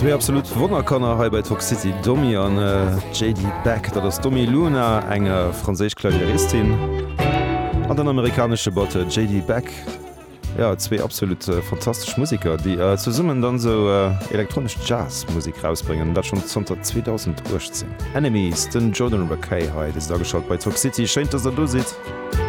Zwei absolut Wonnerkanner hai bei Talk City Domi an JD Beck, dat ass Domi Luna enger franséich Klavieristin an den amerikanische Botte JD Beck. Ja, zwei absolut fantastisch Musiker, die zu summen dann so elektronisch Jazzmusik rausbringen, dat schon unter 2018. Enemies, den Jordan Rakei heute ist da geschaut bei Talk City. Scheint, dass du sitzt.